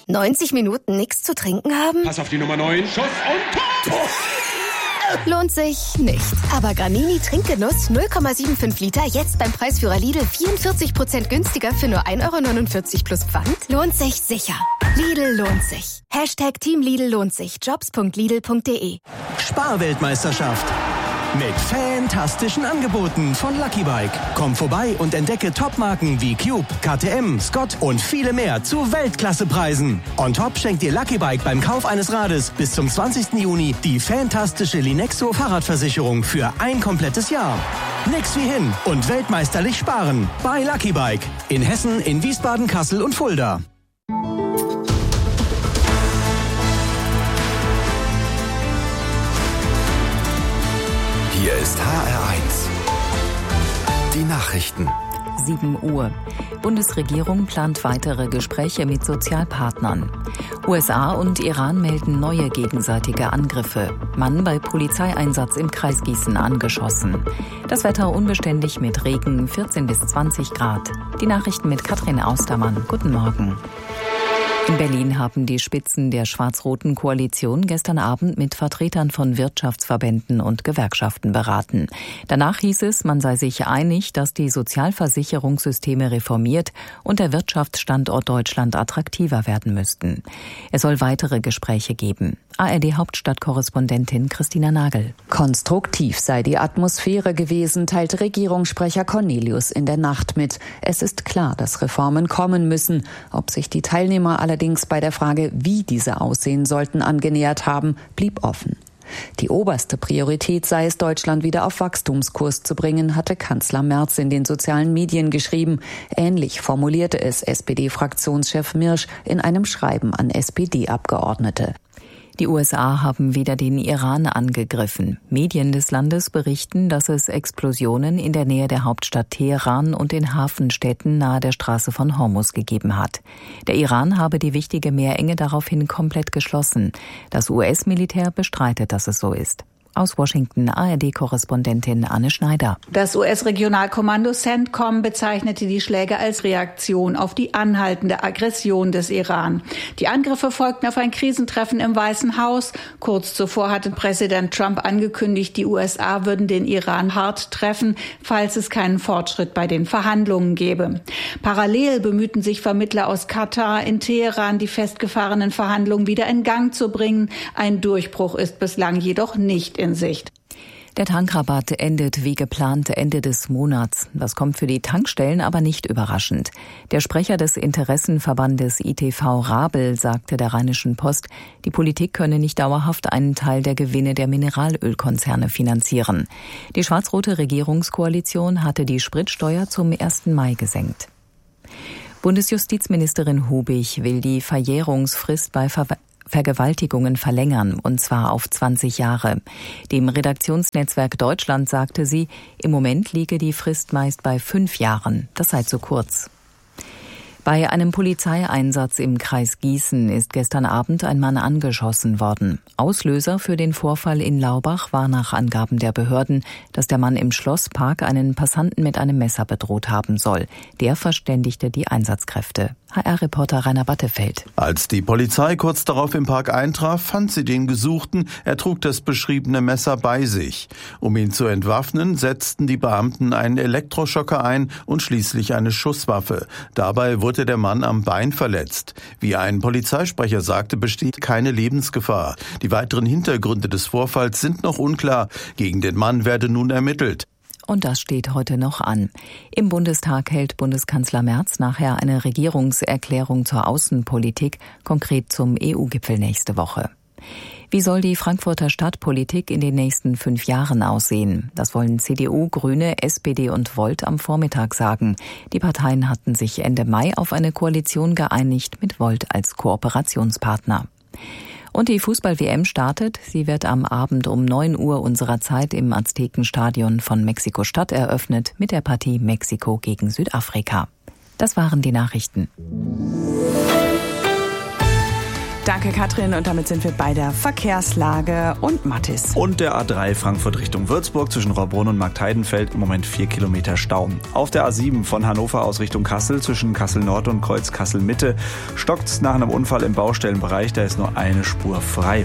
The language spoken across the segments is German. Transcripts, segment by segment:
90 Minuten nichts zu trinken haben? Pass auf die Nummer 9. Schuss und Tor! Lohnt sich nicht. Aber Granini Trinkgenuss 0,75 Liter jetzt beim Preisführer Lidl 44% günstiger für nur 1,49 € plus Pfand? Lohnt sich sicher. Lidl lohnt sich. Team Lidl lohnt sich. Jobs.lidl.de. Sparweltmeisterschaft. Mit fantastischen Angeboten von Lucky Bike. Komm vorbei und entdecke Topmarken wie Cube, KTM, Scott und viele mehr zu Weltklassepreisen. On top schenkt dir Lucky Bike beim Kauf eines Rades bis zum 20. Juni die fantastische Linexo Fahrradversicherung für ein komplettes Jahr. Nix wie hin und weltmeisterlich sparen. Bei Lucky Bike. In Hessen, in Wiesbaden, Kassel und Fulda. Hier ist HR1. Die Nachrichten. 7 Uhr. Bundesregierung plant weitere Gespräche mit Sozialpartnern. USA und Iran melden neue gegenseitige Angriffe. Mann bei Polizeieinsatz im Kreis Gießen angeschossen. Das Wetter unbeständig mit Regen, 14 bis 20 Grad. Die Nachrichten mit Katrin Austermann. Guten Morgen. In Berlin haben die Spitzen der schwarz-roten Koalition gestern Abend mit Vertretern von Wirtschaftsverbänden und Gewerkschaften beraten. Danach hieß es, man sei sich einig, dass die Sozialversicherungssysteme reformiert und der Wirtschaftsstandort Deutschland attraktiver werden müssten. Es soll weitere Gespräche geben. ARD-Hauptstadtkorrespondentin Christina Nagel. Konstruktiv sei die Atmosphäre gewesen, teilt Regierungssprecher Cornelius in der Nacht mit. Es ist klar, dass Reformen kommen müssen. Ob sich die Teilnehmer allerdings bei der Frage, wie diese aussehen sollten, angenähert haben, blieb offen. Die oberste Priorität sei es, Deutschland wieder auf Wachstumskurs zu bringen, hatte Kanzler Merz in den sozialen Medien geschrieben. Ähnlich formulierte es SPD-Fraktionschef Mirsch in einem Schreiben an SPD-Abgeordnete. Die USA haben wieder den Iran angegriffen. Medien des Landes berichten, dass es Explosionen in der Nähe der Hauptstadt Teheran und in Hafenstädten nahe der Straße von Hormuz gegeben hat. Der Iran habe die wichtige Meerenge daraufhin komplett geschlossen. Das US-Militär bestreitet, dass es so ist. Aus Washington ARD-Korrespondentin Anne Schneider. Das US-Regionalkommando CENTCOM bezeichnete die Schläge als Reaktion auf die anhaltende Aggression des Iran. Die Angriffe folgten auf ein Krisentreffen im Weißen Haus. Kurz zuvor hatte Präsident Trump angekündigt, die USA würden den Iran hart treffen, falls es keinen Fortschritt bei den Verhandlungen gäbe. Parallel bemühten sich Vermittler aus Katar in Teheran, die festgefahrenen Verhandlungen wieder in Gang zu bringen. Ein Durchbruch ist bislang jedoch nicht in Sicht. Der Tankrabatt endet wie geplant Ende des Monats. Das kommt für die Tankstellen aber nicht überraschend. Der Sprecher des Interessenverbandes ITV Rabel sagte der Rheinischen Post, die Politik könne nicht dauerhaft einen Teil der Gewinne der Mineralölkonzerne finanzieren. Die schwarz-rote Regierungskoalition hatte die Spritsteuer zum 1. Mai gesenkt. Bundesjustizministerin Hubig will die Verjährungsfrist bei Vergewaltigungen verlängern, und zwar auf 20 Jahre. Dem Redaktionsnetzwerk Deutschland sagte sie, im Moment liege die Frist meist bei 5 Jahren. Das sei zu kurz. Bei einem Polizeieinsatz im Kreis Gießen ist gestern Abend ein Mann angeschossen worden. Auslöser für den Vorfall in Laubach war nach Angaben der Behörden, dass der Mann im Schlosspark einen Passanten mit einem Messer bedroht haben soll. Der verständigte die Einsatzkräfte. HR-Reporter Rainer Battefeld. Als die Polizei kurz darauf im Park eintraf, fand sie den Gesuchten. Er trug das beschriebene Messer bei sich. Um ihn zu entwaffnen, setzten die Beamten einen Elektroschocker ein und schließlich eine Schusswaffe. Dabei wurde der Mann am Bein verletzt. Wie ein Polizeisprecher sagte, besteht keine Lebensgefahr. Die weiteren Hintergründe des Vorfalls sind noch unklar. Gegen den Mann werde nun ermittelt. Und das steht heute noch an. Im Bundestag hält Bundeskanzler Merz nachher eine Regierungserklärung zur Außenpolitik, konkret zum EU-Gipfel nächste Woche. Wie soll die Frankfurter Stadtpolitik in den nächsten 5 Jahren aussehen? Das wollen CDU, Grüne, SPD und Volt am Vormittag sagen. Die Parteien hatten sich Ende Mai auf eine Koalition geeinigt mit Volt als Kooperationspartner. Und die Fußball-WM startet. Sie wird am Abend um 9 Uhr unserer Zeit im Aztekenstadion von Mexiko-Stadt eröffnet mit der Partie Mexiko gegen Südafrika. Das waren die Nachrichten. Danke, Katrin. Und damit sind wir bei der Verkehrslage und Mathis. Und der A3 Frankfurt Richtung Würzburg zwischen Rohrbrunn und Marktheidenfeld im Moment 4 Kilometer Stau. Auf der A7 von Hannover aus Richtung Kassel zwischen Kassel Nord und Kreuz Kassel Mitte stockt's nach einem Unfall im Baustellenbereich. Da ist nur eine Spur frei.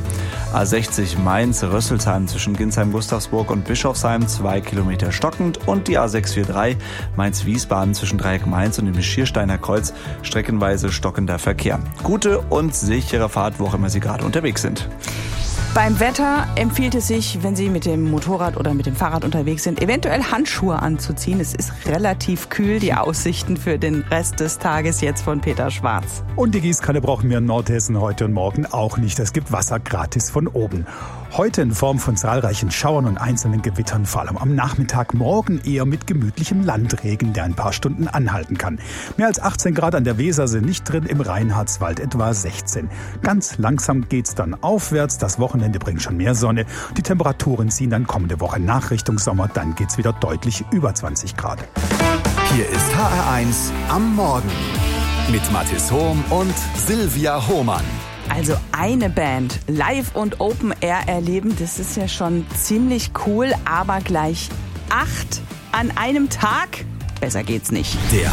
A60 Mainz-Rösselsheim zwischen Ginsheim-Gustavsburg und Bischofsheim 2 Kilometer stockend. Und die A643 Mainz-Wiesbaden zwischen Dreieck Mainz und dem Schiersteiner Kreuz streckenweise stockender Verkehr. Gute und sichere Fahrt, wo auch immer Sie gerade unterwegs sind. Beim Wetter empfiehlt es sich, wenn Sie mit dem Motorrad oder mit dem Fahrrad unterwegs sind, eventuell Handschuhe anzuziehen. Es ist relativ kühl. Die Aussichten für den Rest des Tages jetzt von Peter Schwarz. Und die Gießkanne brauchen wir in Nordhessen heute und morgen auch nicht. Es gibt Wasser gratis von oben. Heute in Form von zahlreichen Schauern und einzelnen Gewittern, vor allem am Nachmittag, morgen eher mit gemütlichem Landregen, der ein paar Stunden anhalten kann. Mehr als 18 Grad an der Weser sind nicht drin, im Reinhardswald etwa 16. Ganz langsam geht's dann aufwärts, das Wochenende bringt schon mehr Sonne. Die Temperaturen ziehen dann kommende Woche nach Richtung Sommer, dann geht's wieder deutlich über 20 Grad. Hier ist HR1 am Morgen mit Mathis Hohm und Silvia Hohmann. Also eine Band live und Open Air erleben, das ist ja schon ziemlich cool, aber gleich 8 an einem Tag? Besser geht's nicht. Der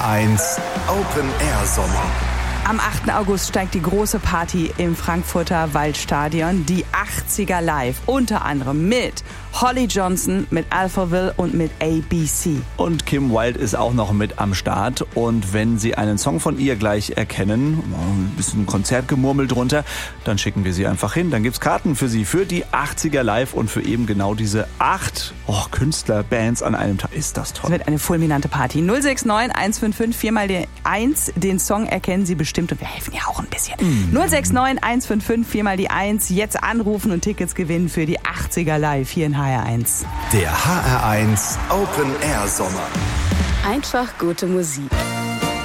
HR1 Open Air Sommer. Am 8. August steigt die große Party im Frankfurter Waldstadion, die 80er Live, unter anderem mit Holly Johnson, mit Alphaville und mit ABC. Und Kim Wilde ist auch noch mit am Start. Und wenn Sie einen Song von ihr gleich erkennen, ein bisschen Konzertgemurmel drunter, dann schicken wir sie einfach hin. Dann gibt's Karten für Sie für die 80er Live und für eben genau diese 8 Künstlerbands an einem Tag. Ist das toll. Es wird eine fulminante Party. 069 155 4 mal die 1. Den Song erkennen Sie bestimmt und wir helfen ja auch ein bisschen. 069 155 4 mal die 1. Jetzt anrufen und Tickets gewinnen für die 80er Live hier in HR1. Der HR1 Open Air Sommer. Einfach gute Musik.